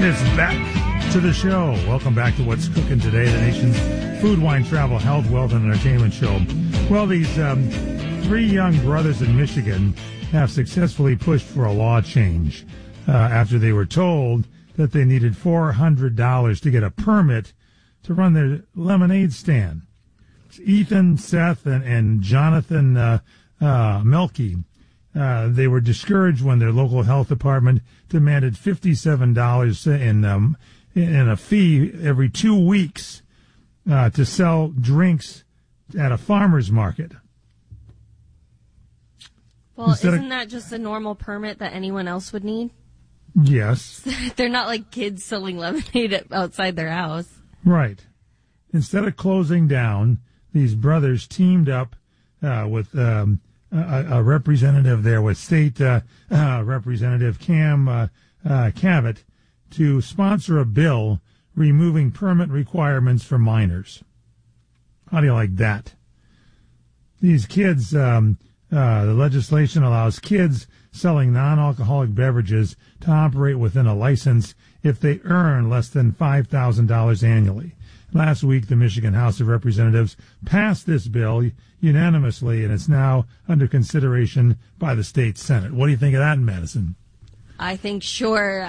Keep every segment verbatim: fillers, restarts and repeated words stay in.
It's back to the show. Welcome back to What's Cooking Today, the nation's food, wine, travel, health, wealth, and entertainment show. Well, these um, three young brothers in Michigan have successfully pushed for a law change uh, after they were told that they needed four hundred dollars to get a permit to run their lemonade stand. It's Ethan, Seth, and, and Jonathan uh, uh, Melky. Uh, they were discouraged when their local health department demanded fifty-seven dollars in, um, in a fee every two weeks uh, to sell drinks at a farmer's market. Well, Instead isn't of, that just a normal permit that anyone else would need? Yes. They're not like kids selling lemonade outside their house. Right. Instead of closing down, these brothers teamed up uh, with um, a, a representative there, with State uh, uh, Representative Cam uh, uh, Cavett, to sponsor a bill removing permit requirements for minors. How do you like that? These kids, um, uh, the legislation allows kids selling non-alcoholic beverages to operate within a license if they earn less than five thousand dollars annually. Last week, the Michigan House of Representatives passed this bill unanimously, and it's now under consideration by the state Senate. What do you think of that in Madison? I think, sure,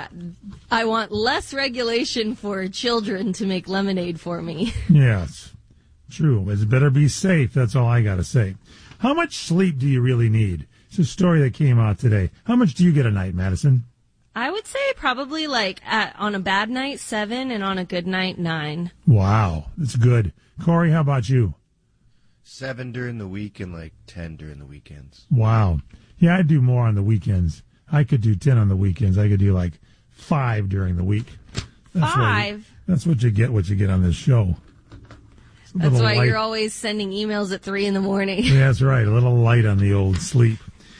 I want less regulation for children to make lemonade for me. Yes, true. It better be safe. That's all I got to say. How much sleep do you really need? It's a story that came out today. How much do you get a night, Madison? I would say probably like at, on a bad night, seven, and on a good night, nine. Wow, that's good. Corey, how about you? Seven during the week and like ten during the weekends. Wow. Yeah, I do more on the weekends. I could do ten on the weekends. I could do like five during the week. That's Five? What you, that's what you get, what you get on this show. That's why light. You're always sending emails at three in the morning. Yeah, that's right. A little light on the old sleep.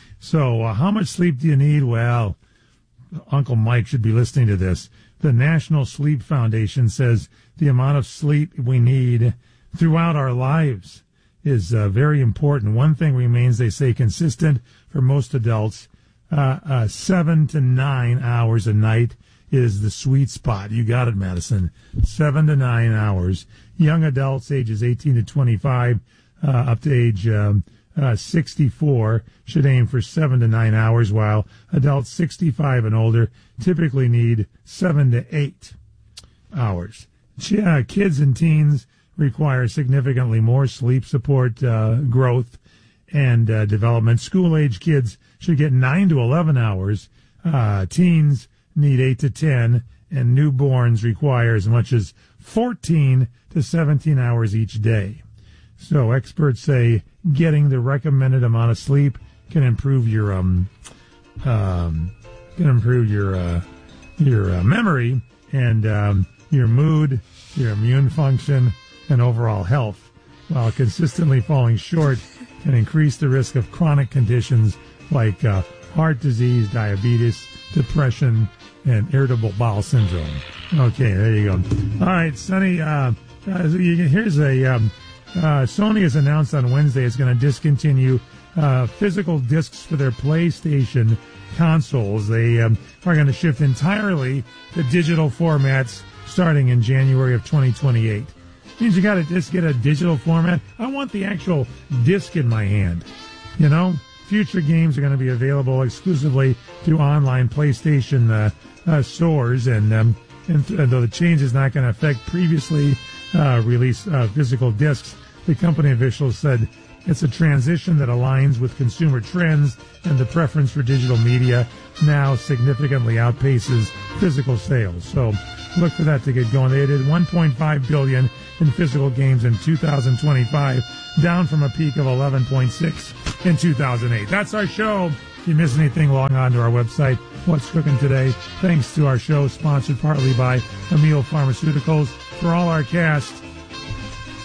So uh, how much sleep do you need? Well, Uncle Mike should be listening to this. The National Sleep Foundation says the amount of sleep we need throughout our lives is uh, very important. One thing remains, they say, consistent for most adults. Uh, uh, seven to nine hours a night is the sweet spot. You got it, Madison. Seven to nine hours. Young adults, ages eighteen to twenty-five, uh, up to age um, uh, sixty-four, should aim for seven to nine hours, while adults sixty-five and older typically need seven to eight hours. Ch- uh, kids and teens require significantly more sleep support uh, growth and uh, development. School-age kids should get nine to eleven hours. Uh, teens need eight to ten, and newborns require as much as fourteen to seventeen hours each day. So experts say getting the recommended amount of sleep can improve your um um can improve your uh, your uh, memory and um, your mood, your immune function, and overall health, while consistently falling short can increase the risk of chronic conditions like uh, heart disease, diabetes, depression, and irritable bowel syndrome. Okay, there you go. All right, Sonny, uh, uh, here's a, um, uh, Sony has announced on Wednesday it's going to discontinue uh, physical discs for their PlayStation consoles. They um, are going to shift entirely to digital formats starting in January of twenty twenty-eight. Means you got to just get a digital format. I want the actual disc in my hand, you know? Future games are going to be available exclusively through online PlayStation uh, uh, stores, and, um, and th- though the change is not going to affect previously uh, released uh, physical discs, the company officials said it's a transition that aligns with consumer trends, and the preference for digital media now significantly outpaces physical sales. So look for that to get going. They did one point five billion dollars in physical games in two thousand twenty-five, down from a peak of eleven point six in two thousand eight. That's our show. If you miss anything, log on to our website, What's Cooking Today. Thanks to our show, sponsored partly by Amil Pharmaceuticals. For all our cast,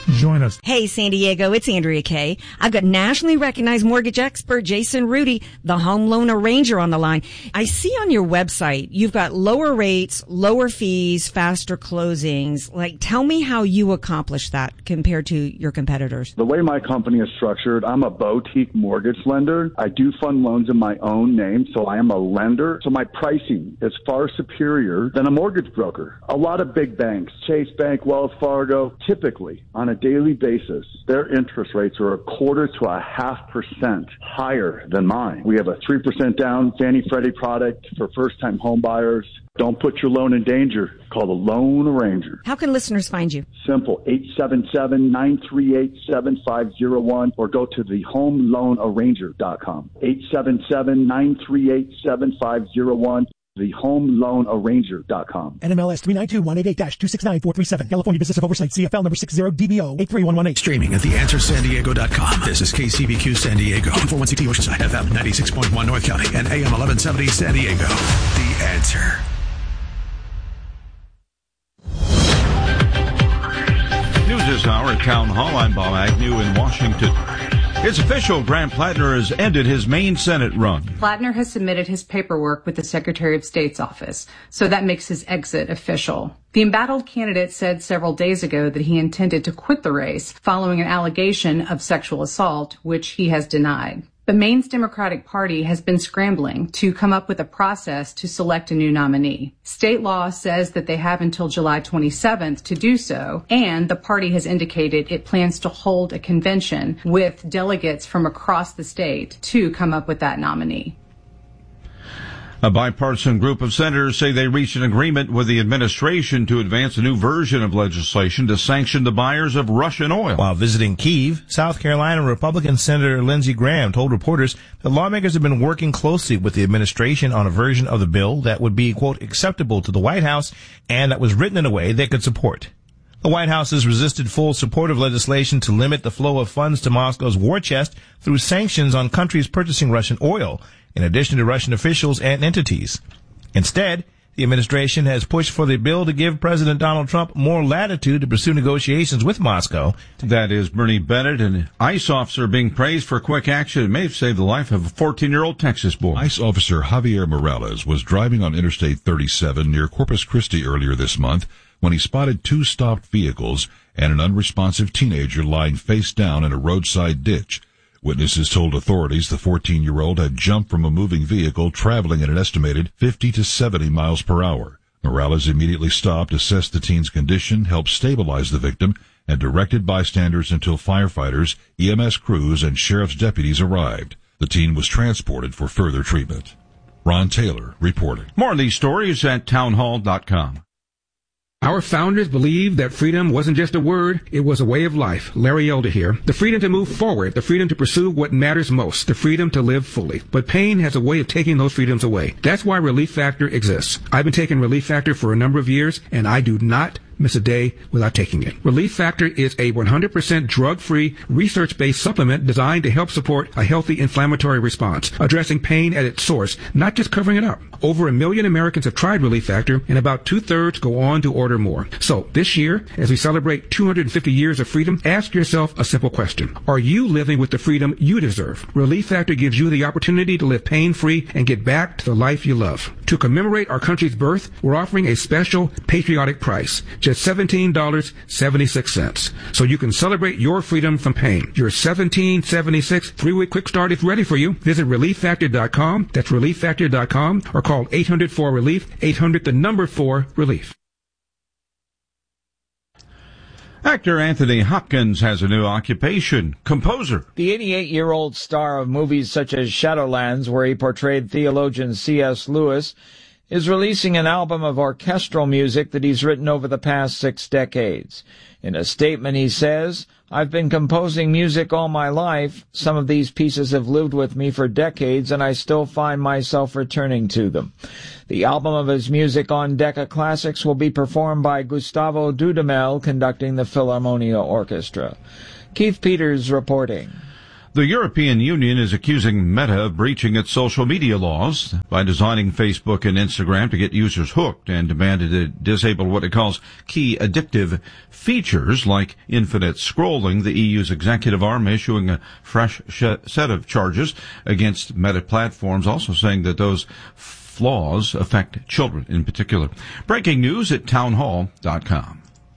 Join us. Hey, San Diego, it's Andrea Kay. I've got nationally recognized mortgage expert Jason Rudy, the home loan arranger, on the line. I see on your website you've got lower rates, lower fees, faster closings. Like, tell me how you accomplish that compared to your competitors. The way my company is structured, I'm a boutique mortgage lender. I do fund loans in my own name, so I am a lender. So my pricing is far superior than a mortgage broker. A lot of big banks, Chase Bank, Wells Fargo, typically on a daily basis, their interest rates are a quarter to a half percent higher than mine. We have a three percent down Fannie Freddie product for first-time home buyers. Don't put your loan in danger. Call the Loan Arranger. How can listeners find you? Simple, eight seven seven, nine three eight, seven five zero one, or go to the home loan arranger dot com. eight seven seven, nine three eight, seven five zero one. the home loan arranger dot com. N M L S three nine two one eight eight dash two six nine four three seven. California Business of Oversight, C F L number six zero D B O eight three one one eight. Streaming at the answer san diego dot com. This is K C B Q San Diego, K four one C T Oceanside, F M ninety-six point one North County, and A M eleven seventy San Diego. The Answer. News this hour at Town Hall. I'm Bob Agnew in Washington. It's official. Grant Plattner has ended his Maine Senate run. Plattner has submitted his paperwork with the Secretary of State's office, so that makes his exit official. The embattled candidate said several days ago that he intended to quit the race following an allegation of sexual assault, which he has denied. The Maine's Democratic Party has been scrambling to come up with a process to select a new nominee. State law says that they have until July twenty-seventh to do so, and the party has indicated it plans to hold a convention with delegates from across the state to come up with that nominee. A bipartisan group of senators say they reached an agreement with the administration to advance a new version of legislation to sanction the buyers of Russian oil. While visiting Kyiv, South Carolina, Republican Senator Lindsey Graham told reporters that lawmakers have been working closely with the administration on a version of the bill that would be, quote, acceptable to the White House and that was written in a way they could support. The White House has resisted full support of legislation to limit the flow of funds to Moscow's war chest through sanctions on countries purchasing Russian oil, in addition to Russian officials and entities. Instead, the administration has pushed for the bill to give President Donald Trump more latitude to pursue negotiations with Moscow. That is Bernie Bennett, an ICE officer being praised for quick action. It may have saved the life of a fourteen-year-old Texas boy. ICE officer Javier Morales was driving on Interstate thirty-seven near Corpus Christi earlier this month when he spotted two stopped vehicles and an unresponsive teenager lying face down in a roadside ditch. Witnesses told authorities the fourteen-year-old had jumped from a moving vehicle traveling at an estimated fifty to seventy miles per hour. Morales immediately stopped, assessed the teen's condition, helped stabilize the victim, and directed bystanders until firefighters, E M S crews, and sheriff's deputies arrived. The teen was transported for further treatment. Ron Taylor reporting. More of these stories at townhall dot com. Our founders believed that freedom wasn't just a word, it was a way of life. Larry Elder here. The freedom to move forward, the freedom to pursue what matters most, the freedom to live fully. But pain has a way of taking those freedoms away. That's why Relief Factor exists. I've been taking Relief Factor for a number of years, and I do not miss a day without taking it. Relief Factor is a one hundred percent drug-free, research-based supplement designed to help support a healthy inflammatory response, addressing pain at its source, not just covering it up. Over a million Americans have tried Relief Factor, and about two-thirds go on to order more. So, this year, as we celebrate two hundred fifty years of freedom, ask yourself a simple question. Are you living with the freedom you deserve? Relief Factor gives you the opportunity to live pain-free and get back to the life you love. To commemorate our country's birth, we're offering a special patriotic price, just seventeen dollars and seventy-six cents. So you can celebrate your freedom from pain. Your seventeen dollars and seventy-six cents three-week quick start is ready for you. Visit relief factor dot com. That's relief factor dot com, or call eight hundred four relief, eight hundred the number four relief. Actor Anthony Hopkins has a new occupation, composer. The eighty-eight-year-old star of movies such as Shadowlands, where he portrayed theologian C S Lewis, is releasing an album of orchestral music that he's written over the past six decades. In a statement he says, "I've been composing music all my life. Some of these pieces have lived with me for decades, and I still find myself returning to them." The album of his music on Decca Classics will be performed by Gustavo Dudamel, conducting the Philharmonia Orchestra. Keith Peters reporting. The European Union is accusing Meta of breaching its social media laws by designing Facebook and Instagram to get users hooked and demanded it disable what it calls key addictive features like infinite scrolling. The E U's executive arm issuing a fresh set of charges against Meta platforms, also saying that those flaws affect children in particular. Breaking news at townhall dot com.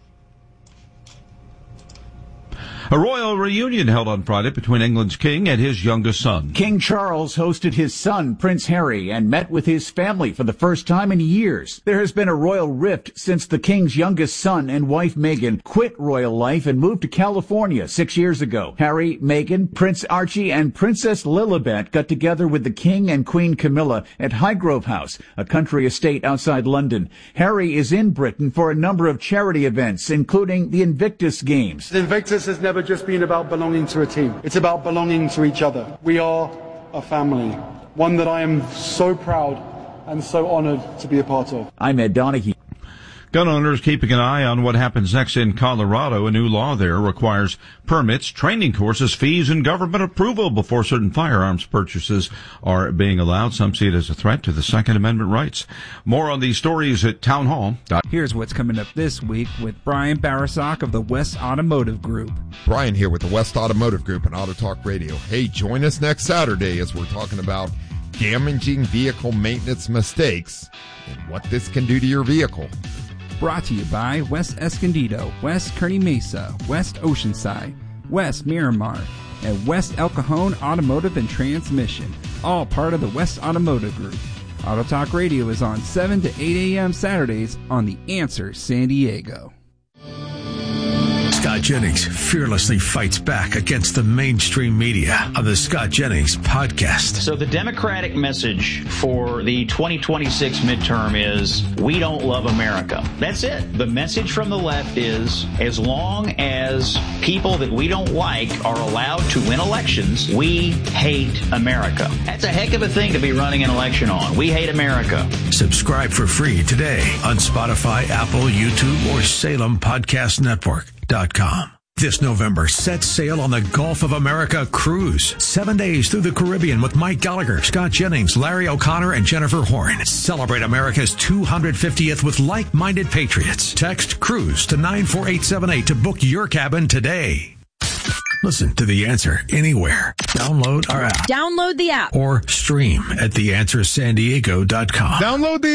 A royal reunion held on Friday between England's king and his youngest son. King Charles hosted his son, Prince Harry, and met with his family for the first time in years. There has been a royal rift since the king's youngest son and wife, Meghan, quit royal life and moved to California six years ago. Harry, Meghan, Prince Archie, and Princess Lilibet got together with the king and Queen Camilla at Highgrove House, a country estate outside London. Harry is in Britain for a number of charity events, including the Invictus Games. The Invictus has never just been about belonging to a team. It's about belonging to each other. We are a family, one that I am so proud and so honored to be a part of. I'm Ed Donahue. Gun owners keeping an eye on what happens next in Colorado. A new law there requires permits, training courses, fees, and government approval before certain firearms purchases are being allowed. Some see it as a threat to the Second Amendment rights. More on these stories at townhall. Here's what's coming up this week with Brian Barasock of the West Automotive Group. Brian here with the West Automotive Group and Auto Talk Radio. Hey, join us next Saturday as we're talking about damaging vehicle maintenance mistakes and what this can do to your vehicle. Brought to you by West Escondido, West Kearny Mesa, West Oceanside, West Miramar, and West El Cajon Automotive and Transmission, all part of the West Automotive Group. Auto Talk Radio is on seven to eight a.m. Saturdays on The Answer San Diego. Scott Jennings fearlessly fights back against the mainstream media on the Scott Jennings podcast. So the Democratic message for the twenty twenty-six midterm is, we don't love America. That's it. The message from the left is, as long as people that we don't like are allowed to win elections, we hate America. That's a heck of a thing to be running an election on. We hate America. Subscribe for free today on Spotify, Apple, YouTube, or Salem Podcast Network. Dot com. This November, set sail on the Gulf of America cruise. Seven days through the Caribbean with Mike Gallagher, Scott Jennings, Larry O'Connor, and Jennifer Horn. Celebrate America's two hundred fiftieth with like-minded patriots. Text CRUISE to nine four eight seven eight to book your cabin today. Listen to The Answer anywhere. Download our app. Download the app. Or stream at the answer san diego dot com. Download the